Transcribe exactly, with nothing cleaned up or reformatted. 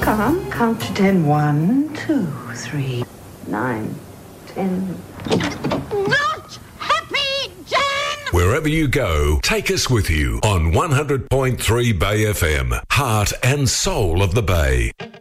Calm. Count to ten. One, two, three, nine, ten. Not happy, Jen! Wherever you go, take us with you on one hundred point three Bay F M, heart and soul of the Bay.